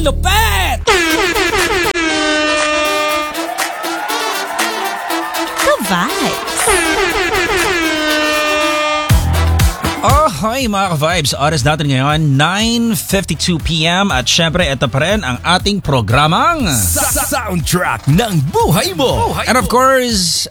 lupet! Ka-vibes. Hi mga ka-vibes, oras natin ngayon 9:52 PM at syempre ito pa rin ang ating programang Soundtrack ng buhay mo. And of course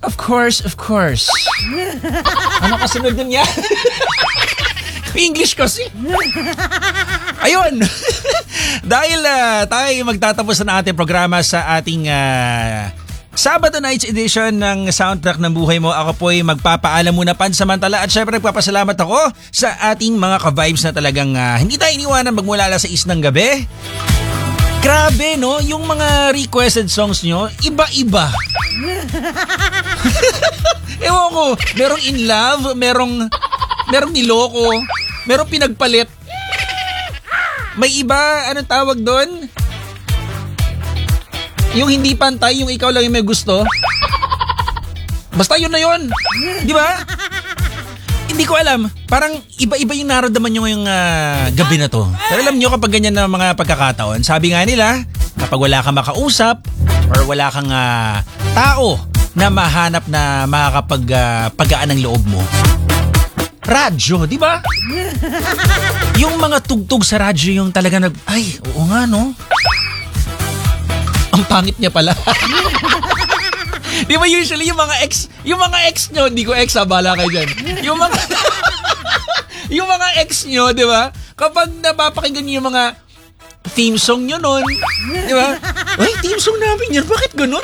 ano kasunod dun yan? English kasi. Ayun. Dahil tayo magtatapos na ating programa sa ating Sabado Night's edition ng Soundtrack ng Buhay Mo. Ako po'y magpapaalam muna pansamantala at syempre nagpapasalamat ako sa ating mga ka-vibes na talagang hindi tayo iniwanan magmula alas 6 ng gabi. Grabe no, yung mga requested songs nyo, iba-iba. Ewan ko, merong in love, merong niloko, merong pinagpalit. May iba, anong tawag doon? Yung hindi pantay, yung ikaw lang yung may gusto. Basta yun na yun. Di ba? Hindi ko alam. Parang iba-iba yung naramdaman nyo ngayong gabi na to. Pero alam nyo kapag ganyan na mga pagkakataon, sabi nga nila, kapag wala kang makausap or wala kang tao na mahanap na makakapag-pagaan ng loob mo, radyo, di ba? Yung mga tugtog sa radyo yung talaga ay, oo nga no. Ang pangit niya pala. Di ba usually yung mga ex nyo, hindi ko ex bala kayo dyan. Yung mga ex nyo, di ba? Kapag napapakinggan nyo yung mga theme song nyo nun, di ba? Ay, theme song namin yun, bakit ganun?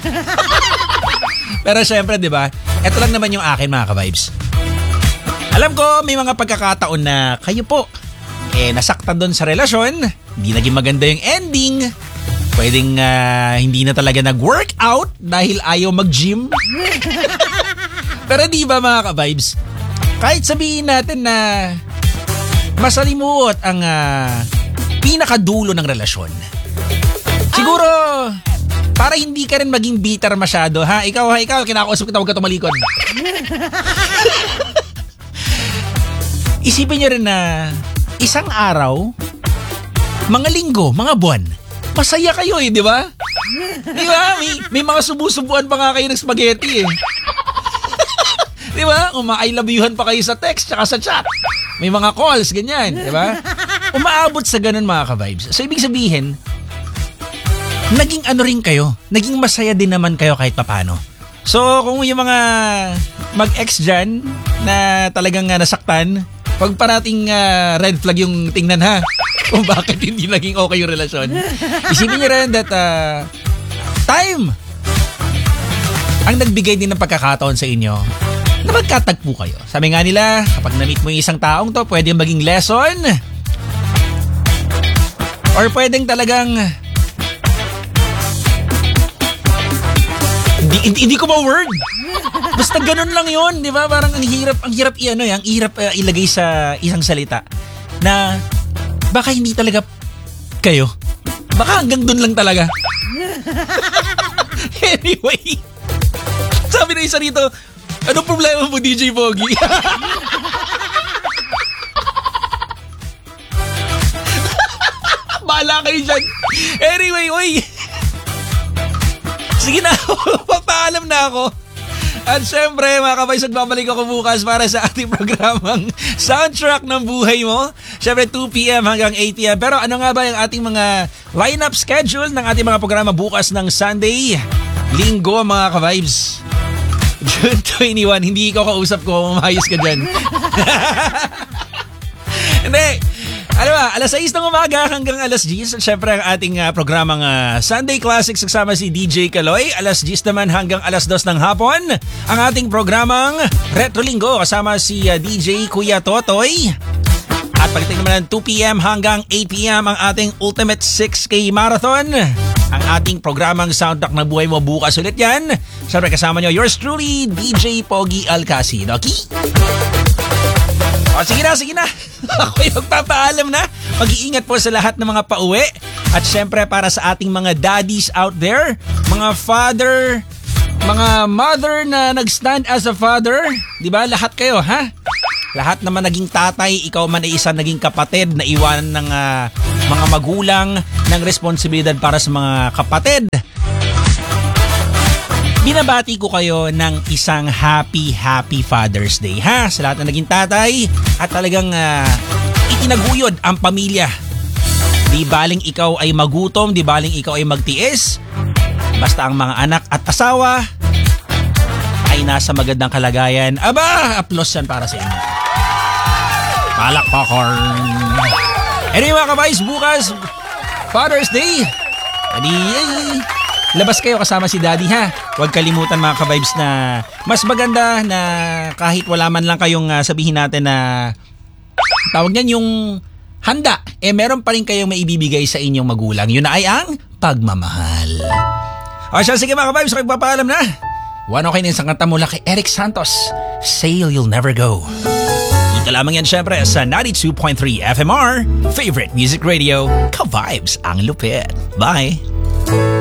Pero syempre, di ba? Ito lang naman yung akin mga ka-vibes. Alam ko, may mga pagkakataon na kayo po, nasaktan doon sa relasyon, hindi naging maganda yung ending, pwedeng hindi na talaga nag-workout dahil ayaw mag-gym. Pero di ba mga ka-vibes, kahit sabihin natin na masalimuot ang pinakadulo ng relasyon, siguro para hindi ka rin maging bitter masyado, ha? Ikaw, kinakausap kita, huwag ka tumalikod. Isipin nyo rin na isang araw, mga linggo, mga buwan, masaya kayo di ba? Di ba? May mga subusubuan pa nga kayo ng spaghetti Di ba? I love youhan pa kayo sa text tsaka sa chat. May mga calls, ganyan, di ba? Umaabot sa ganun mga ka-vibes. So ibig sabihin, naging ano rin kayo, naging masaya din naman kayo kahit papano. So kung yung mga mag-ex dyan na talagang nasaktan, pag parating red flag yung tingnan ha, kung bakit hindi naging okay yung relasyon. Isipin niyo rin that time ang nagbigay din ng pagkakataon sa inyo na magkatagpo kayo. Sabi nga nila, kapag na-meet mo yung isang taong to, pwede maging lesson or pwedeng talagang hindi ko ma-word. Basta ganun lang yun, di ba? Parang ang hirap ilagay sa isang salita na baka hindi talaga kayo. Baka hanggang dun lang talaga. Anyway, sabi na isa rito, anong problema mo DJ Pogi? Bahala kayo dyan. Anyway, oy. Sige na, papaalam na ako. At syempre, mga kabays, nagbabalik ako bukas para sa ating programang Soundtrack ng Buhay Mo. Syempre, 2 PM hanggang 8 PM. Pero ano nga ba yung ating mga lineup schedule ng ating mga programa bukas ng Sunday? Linggo, mga ka-vibes. June 21, hindi ikaw kausap ko, mamayos ka dyan. Hindi. Ano ba, alas 6 ng umaga hanggang alas 10. Siyempre ang ating programang Sunday Classics kasama si DJ Kaloy. Alas 10 naman hanggang alas 2 ng hapon. Ang ating programang Retro Linggo kasama si DJ Kuya Totoy. At pagdating naman ng 2 PM hanggang 8 PM ang ating Ultimate 6K Marathon. Ang ating programang Soundtrack ng Buhay Mo bukas ulit yan. Siyempre kasama nyo, yours truly, DJ Pogi Alcacid. Okay? O, sige na. Ako'y magpapaalam na. Mag-iingat po sa lahat ng mga pauwi. At syempre para sa ating mga daddies out there, mga father, mga mother na nag-stand as a father, di ba? Lahat kayo, ha? lahat naman naging tatay, ikaw man ay isang naging kapatid na iwanan ng mga magulang ng responsibilidad para sa mga kapatid. Binabati ko kayo ng isang happy Father's Day ha sa lahat na naging tatay at talagang itinaguyod ang pamilya. Di baling ikaw ay magutom, di baling ikaw ay magtiis. Basta ang mga anak at asawa ay nasa magandang kalagayan. Aba, applause yan para sa inyo. Palakpakorn. Anyway mga kabays, bukas Father's Day. Labas kayo kasama si Daddy ha. Huwag kalimutan mga ka-vibes na mas maganda na kahit wala man lang kayong sabihin natin na tawag niyan yung handa, meron pa rin kayong maibibigay sa inyong magulang. Yun na ay ang pagmamahal. O siya, sige mga ka-vibes, magpapaalam na. One okay na isang kanta mula kay Eric Santos, Sail You'll Never Go. Dito lamang yan syempre sa 92.3 FMR, Favorite Music Radio, Ka-Vibes ang lupit. Bye!